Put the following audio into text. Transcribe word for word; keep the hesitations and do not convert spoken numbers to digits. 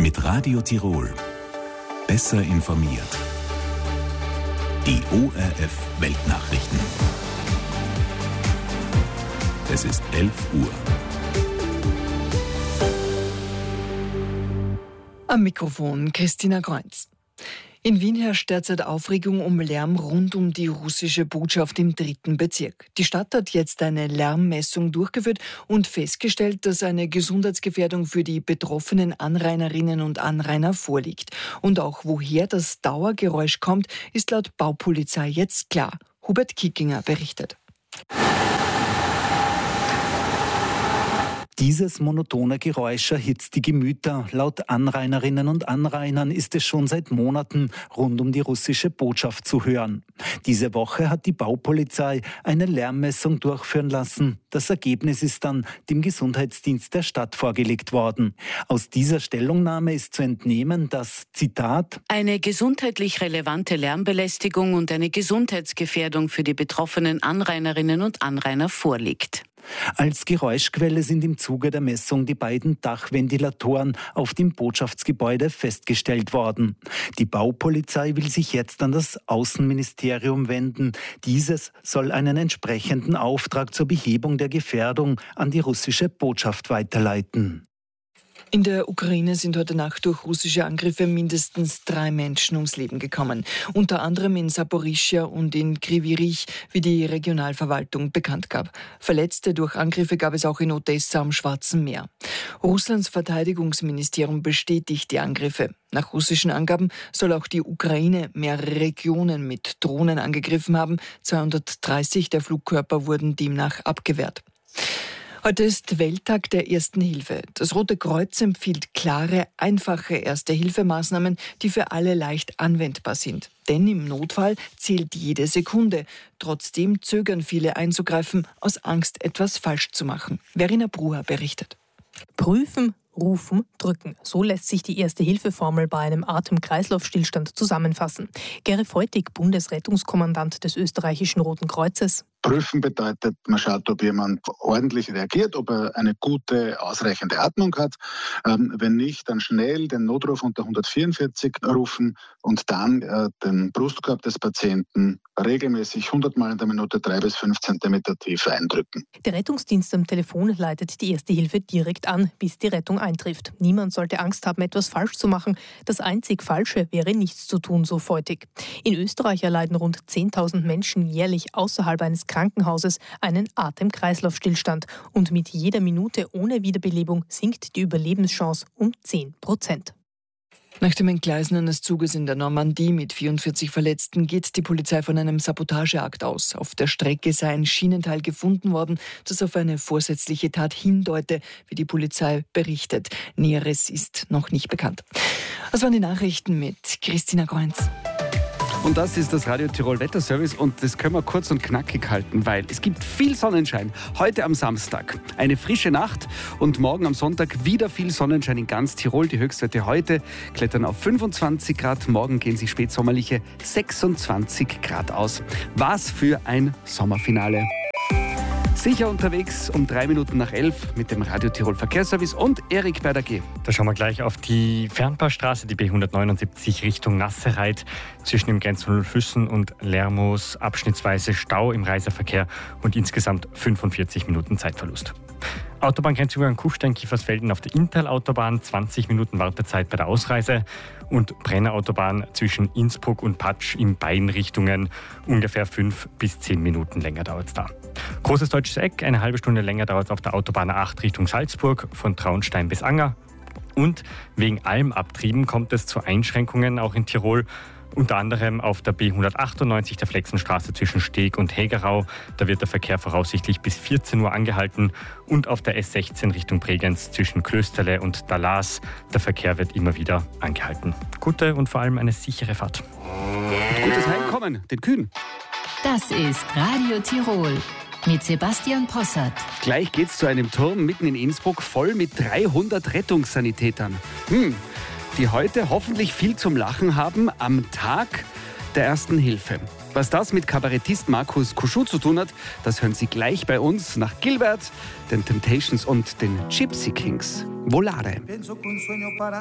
Mit Radio Tirol. Besser informiert. Die O R F Weltnachrichten. Es ist elf Uhr. Am Mikrofon Christina Kreuz. In Wien herrscht derzeit Aufregung um Lärm rund um die russische Botschaft im dritten Bezirk. Die Stadt hat jetzt eine Lärmmessung durchgeführt und festgestellt, dass eine Gesundheitsgefährdung für die betroffenen Anrainerinnen und Anrainer vorliegt. Und auch woher das Dauergeräusch kommt, ist laut Baupolizei jetzt klar. Hubert Kickinger berichtet. Dieses monotone Geräusch erhitzt die Gemüter. Laut Anrainerinnen und Anrainern ist es schon seit Monaten rund um die russische Botschaft zu hören. Diese Woche hat die Baupolizei eine Lärmmessung durchführen lassen. Das Ergebnis ist dann dem Gesundheitsdienst der Stadt vorgelegt worden. Aus dieser Stellungnahme ist zu entnehmen, dass, Zitat, eine gesundheitlich relevante Lärmbelästigung und eine Gesundheitsgefährdung für die betroffenen Anrainerinnen und Anrainer vorliegt. Als Geräuschquelle sind im Zuge der Messung die beiden Dachventilatoren auf dem Botschaftsgebäude festgestellt worden. Die Baupolizei will sich jetzt an das Außenministerium wenden. Dieses soll einen entsprechenden Auftrag zur Behebung der Gefährdung an die russische Botschaft weiterleiten. In der Ukraine sind heute Nacht durch russische Angriffe mindestens drei Menschen ums Leben gekommen. Unter anderem in Saporischschja und in Kryvyi Rih, wie die Regionalverwaltung bekannt gab. Verletzte durch Angriffe gab es auch in Odessa am Schwarzen Meer. Russlands Verteidigungsministerium bestätigt die Angriffe. Nach russischen Angaben soll auch die Ukraine mehrere Regionen mit Drohnen angegriffen haben. zweihundertdreißig der Flugkörper wurden demnach abgewehrt. Heute ist Welttag der Ersten Hilfe. Das Rote Kreuz empfiehlt klare, einfache Erste-Hilfe-Maßnahmen, die für alle leicht anwendbar sind. Denn im Notfall zählt jede Sekunde. Trotzdem zögern viele einzugreifen, aus Angst, etwas falsch zu machen. Verena Bruher berichtet. Prüfen, rufen, drücken. So lässt sich die Erste-Hilfe-Formel bei einem Atem-Kreislauf-Stillstand zusammenfassen. Gary Feutig, Bundesrettungskommandant des österreichischen Roten Kreuzes. Prüfen bedeutet, man schaut, ob jemand ordentlich reagiert, ob er eine gute, ausreichende Atmung hat. Ähm, wenn nicht, dann schnell den Notruf unter hundertvierundvierzig rufen und dann äh, den Brustkorb des Patienten regelmäßig hundert Mal in der Minute drei bis fünf Zentimeter tief eindrücken. Der Rettungsdienst am Telefon leitet die Erste Hilfe direkt an, bis die Rettung eintrifft. Niemand sollte Angst haben, etwas falsch zu machen. Das einzig Falsche wäre, nichts zu tun, so Feutig. In Österreich erleiden rund zehntausend Menschen jährlich außerhalb eines Krankenhauses einen Atem-Kreislauf-Stillstand. Und mit jeder Minute ohne Wiederbelebung sinkt die Überlebenschance um zehn Prozent. Nach dem Entgleisen eines Zuges in der Normandie mit vierundvierzig Verletzten geht die Polizei von einem Sabotageakt aus. Auf der Strecke sei ein Schienenteil gefunden worden, das auf eine vorsätzliche Tat hindeute, wie die Polizei berichtet. Näheres ist noch nicht bekannt. Das waren die Nachrichten mit Christina Kreuz. Und das ist das Radio Tirol Wetterservice und das können wir kurz und knackig halten, weil es gibt viel Sonnenschein. Heute am Samstag eine frische Nacht und morgen am Sonntag wieder viel Sonnenschein in ganz Tirol. Die Höchstwerte heute klettern auf fünfundzwanzig Grad, morgen gehen sich spätsommerliche sechsundzwanzig Grad aus. Was für ein Sommerfinale! Sicher unterwegs um drei Minuten nach elf mit dem Radio Tirol Verkehrsservice und Erik bei der G. Da schauen wir gleich auf die Fernpaarstraße, die B hundertneunundsiebzig Richtung Nasserreit. Zwischen dem Grenztunnel Füssen und Lermoos abschnittsweise Stau im Reiseverkehr und insgesamt fünfundvierzig Minuten Zeitverlust. Autobahngrenzübergang Kufstein-Kiefersfelden auf der Inntal-Autobahn, zwanzig Minuten Wartezeit bei der Ausreise und Brennerautobahn zwischen Innsbruck und Patsch in beiden Richtungen, ungefähr fünf bis zehn Minuten länger dauert es da. Großes Deutsches Eck, eine halbe Stunde länger dauert es auf der Autobahn A acht Richtung Salzburg, von Traunstein bis Anger. Und wegen Almabtrieben kommt es zu Einschränkungen auch in Tirol. Unter anderem auf der B hundertachtundneunzig der Flexenstraße zwischen Steg und Hegerau. Da wird der Verkehr voraussichtlich bis vierzehn Uhr angehalten. Und auf der S sechzehn Richtung Bregenz zwischen Klösterle und Dalas. Der Verkehr wird immer wieder angehalten. Gute und vor allem eine sichere Fahrt. Und gutes Heimkommen, den Kühen. Das ist Radio Tirol mit Sebastian Possart. Gleich geht's zu einem Turm mitten in Innsbruck voll mit dreihundert Rettungssanitätern. Hm. Die heute hoffentlich viel zum Lachen haben am Tag der Ersten Hilfe. Was das mit Kabarettist Markus Kuschu zu tun hat, das hören Sie gleich bei uns nach Gilbert, den Temptations und den Gypsy Kings. Volare.